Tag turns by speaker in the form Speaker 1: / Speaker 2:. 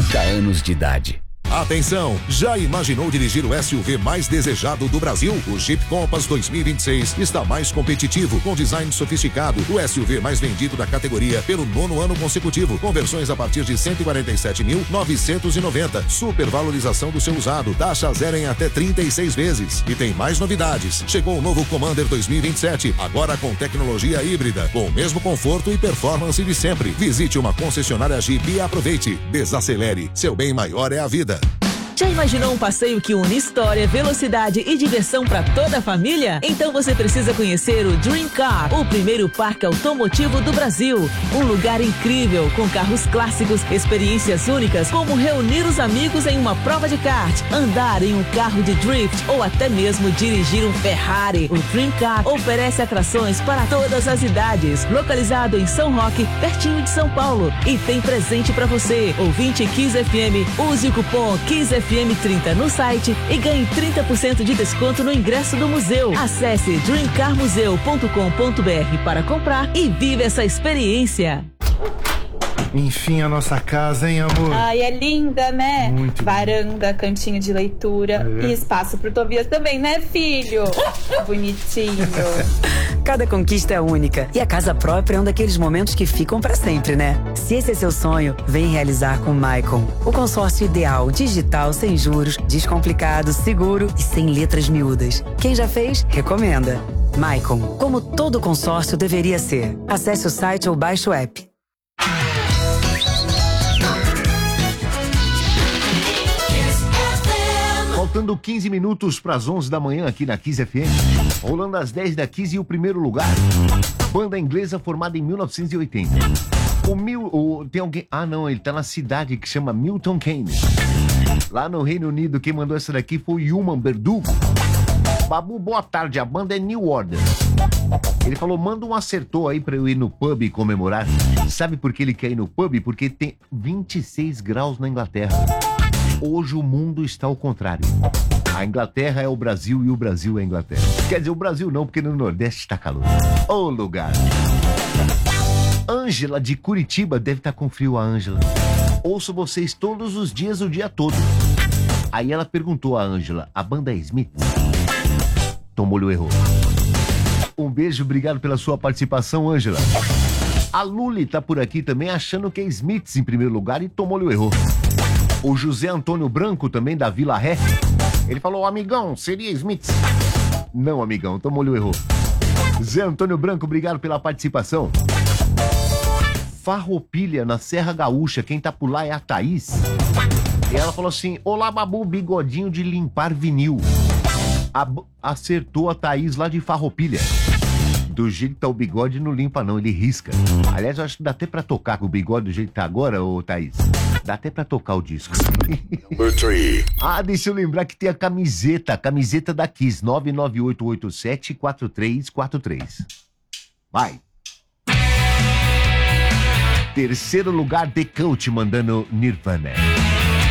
Speaker 1: 30 anos de idade.
Speaker 2: Atenção! Já imaginou dirigir o SUV mais desejado do Brasil? O Jeep Compass 2026 está mais competitivo, com design sofisticado. O SUV mais vendido da categoria pelo 9º ano consecutivo, com versões a partir de 147.990. Supervalorização do seu usado, taxa zero em até 36 vezes. E tem mais novidades. Chegou o novo Commander 2027, agora com tecnologia híbrida, com o mesmo conforto e performance de sempre. Visite uma concessionária Jeep e aproveite. Desacelere, seu bem maior é a vida.
Speaker 3: Já imaginou um passeio que une história, velocidade e diversão para toda a família? Então você precisa conhecer o Dream Car, o primeiro parque automotivo do Brasil. Um lugar incrível, com carros clássicos, experiências únicas, como reunir os amigos em uma prova de kart, andar em um carro de drift ou até mesmo dirigir um Ferrari. O Dream Car oferece atrações para todas as idades. Localizado em São Roque, pertinho de São Paulo. E tem presente para você. Ouvinte Kiss FM, use o cupom Kiss FM 30 no site e ganhe 30% de desconto no ingresso do museu. Acesse dreamcarmuseu.com.br para comprar e vive essa experiência.
Speaker 4: Enfim, a nossa casa, hein, amor?
Speaker 5: Ai, é linda, né?
Speaker 4: Muito
Speaker 5: varanda, cantinho de leitura e espaço pro Tobias também, né, filho? Bonitinho.
Speaker 6: Cada conquista é única e a casa própria é um daqueles momentos que ficam pra sempre, né? Se esse é seu sonho, vem realizar com o Maicon. O consórcio ideal, digital, sem juros, descomplicado, seguro e sem letras miúdas. Quem já fez, recomenda. Maicon, como todo consórcio deveria ser. Acesse o site ou baixe o app.
Speaker 7: Faltando 15 minutos para as 11 da manhã aqui na Kiss FM. Rolando às 10 da Kiss e o primeiro lugar. Banda inglesa formada em 1980. Tem alguém... Ah, não, ele tá na cidade que chama Milton Keynes. Lá no Reino Unido, quem mandou essa daqui foi Human Verdugo. Babu, boa tarde, a banda é New Order. Ele falou, manda um acertou aí pra eu ir no pub e comemorar. Sabe por que ele quer ir no pub? Porque tem 26 graus na Inglaterra. Hoje o mundo está ao contrário. A Inglaterra é o Brasil e o Brasil é a Inglaterra. Quer dizer, o Brasil não, porque no Nordeste está calor. Ô lugar. Ângela de Curitiba, deve estar com frio a Ângela. Ouço vocês todos os dias, o dia todo. Aí ela perguntou a Ângela, a banda é Smith? Tomou-lhe errou. Um beijo, obrigado pela sua participação, Ângela. A Luli tá por aqui também, achando que é Smiths em primeiro lugar e tomou-lhe o erro. O José Antônio Branco, também da Vila Ré, ele falou, amigão, seria Smiths? Não, amigão, tomou-lhe o erro. Zé Antônio Branco, obrigado pela participação. Farroupilha, na Serra Gaúcha, quem tá por lá é a Thaís. E ela falou assim, olá, Babu, bigodinho de limpar vinil. Acertou a Thaís lá de Farroupilha. Do jeito que tá o bigode, não limpa não, ele risca. Aliás, eu acho que dá até pra tocar com o bigode do jeito que tá agora, ô Thaís. Dá até pra tocar o disco. Deixa eu lembrar que tem a camiseta da Kiss, 99887-4343. Vai. Terceiro lugar, The Cult, mandando Nirvana.